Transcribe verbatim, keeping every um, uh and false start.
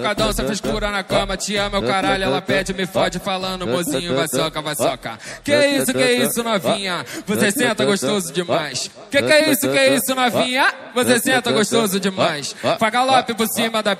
Cadão, essa frescura na cama, te ama o caralho, ela pede, me fode falando, mozinho, vai soca, vai soca. Que isso, que isso, novinha? Você senta gostoso demais. Que que é isso, que isso, novinha? Você senta gostoso demais. Faz galope por cima da